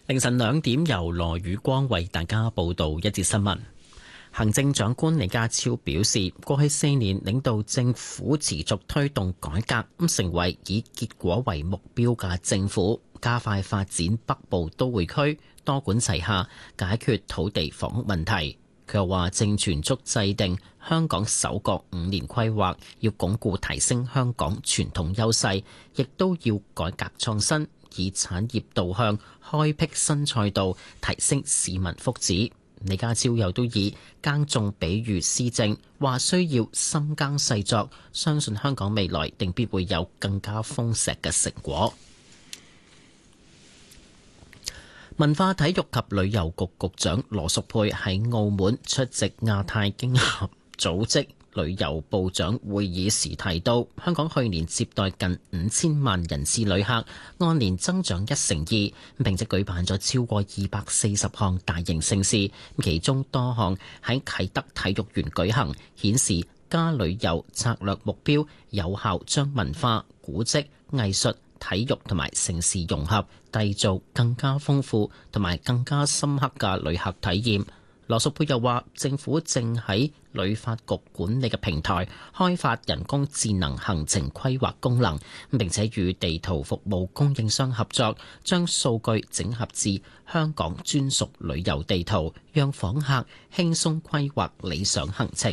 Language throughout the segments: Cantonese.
凌晨2點，由羅宇光為大家報道一節新聞。行政長官李家超表示，過去4年領導政府持續推動改革，成為以結果為目標嘅政府，加快發展北部都會區，多管齊下解決土地房屋問題。佢又話正全速制定香港首個5年規劃，要鞏固提升香港傳統優勢，亦都要改革創新，以產業導向開闢新賽道，提升市民福祉。李家超又都以耕種比喻施政，話需要深耕細作，相信香港未來定必會有更加豐碩嘅成果。文化體育及旅遊局局長羅淑佩喺澳門出席亞太經合組織旅遊部長會議時提到，香港去年接待近5000萬人次旅客，按年增長1%，並且舉辦咗超過240項大型盛事，其中多項喺啟德體育園舉行，顯示加旅遊策略目標有效將文化、古蹟、藝術、體育同埋盛事融合，締造更加豐富同埋更加深刻嘅旅客體驗。羅淑佩又話，政府正喺旅發局管理嘅平台開發人工智能行程規劃功能，並且與地圖服務供應商合作，將數據整合至香港專屬旅遊地圖，讓訪客輕鬆規劃理想行程。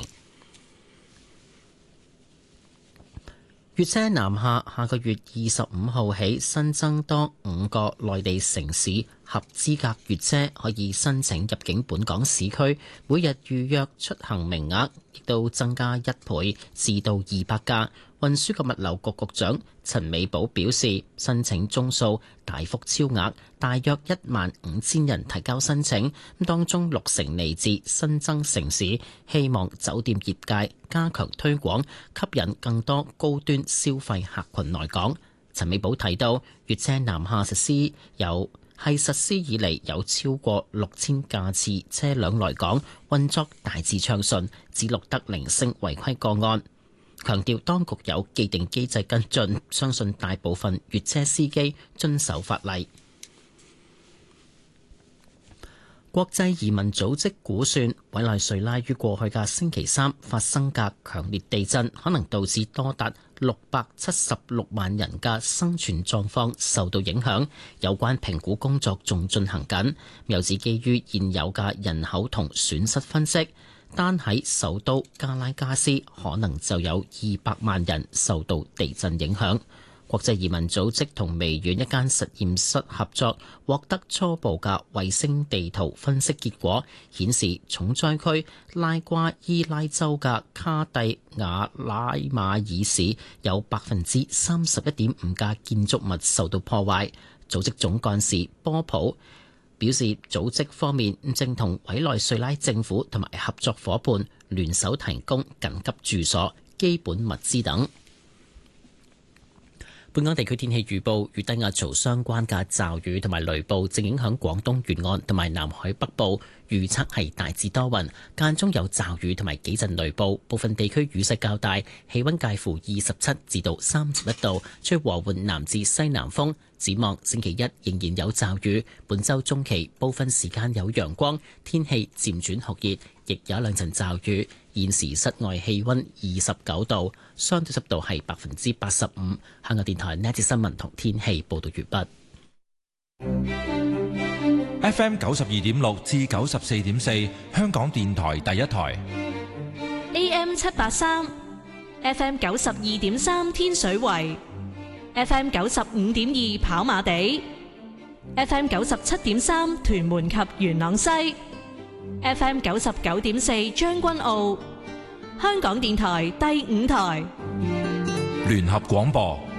粵車南下下個月25號起新增多5個內地城市合資格粵車可以申請入境本港市區，每日預約出行名額亦都增加1倍至到200架。運輸及物流局局長陳美寶表示，申請宗數大幅超額，大約15000人提交申請，當中60%嚟自新增城市，希望酒店業界加強推廣，吸引更多高端消費客群來港。陳美寶提到，粵車南下實施以嚟有超過6000架次車輛來港，運作大致暢順，只錄得零星違規個案。強調當局有既定機制跟進，相信大部分粵車司機遵守法例。國際移民組織估算，委內瑞拉於過去嘅星期三發生嘅強烈地震，可能導致多達676萬人嘅生存狀況受到影響。有關評估工作仲進行緊，又指基於現有嘅人口同損失分析，單喺首都加拉加斯可能就有200萬人受到地震影響。國際移民組織同微軟一間實驗室合作，獲得初步嘅衛星地圖分析結果，顯示重災區拉瓜伊拉州嘅卡蒂亞拉馬爾市有31.5%嘅建築物受到破壞。組織總幹事波普表示，組織方面正同委內瑞拉政府同埋合作夥伴聯手提供緊急住所、基本物資等。本港地區天氣預報，與低壓槽相關嘅驟雨同埋雷暴正影響廣東沿岸同埋南海北部，預測係大致多雲，間中有驟雨同埋幾陣雷暴，部分地區雨勢較大，氣溫介乎27至到31度，吹和緩南至西南風。展望星期一仍然有驟雨，本週中期部分時間有陽光，天氣漸轉酷熱，亦有2陣驟雨。現時室外氣溫29度，相對濕度係85%。香港電台呢節新聞同天氣報道完畢。FM 92.6至94.4，香港電台第一台。 AM 783 ，FM 92.3天水圍，FM 95.2跑馬地，FM 97.3屯門及元朗西。FM 99.4將軍澳，香港電台第5台聯合廣播